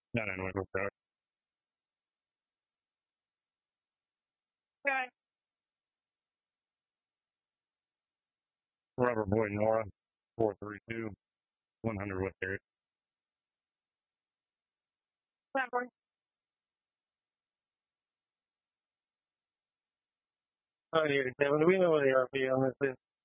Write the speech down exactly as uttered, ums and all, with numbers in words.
No, no, no, no. Okay. Rubber Boy Nora, four three two, one hundred West Area. Rubber. Oh, yeah, Kevin, do we know what the R P on this is?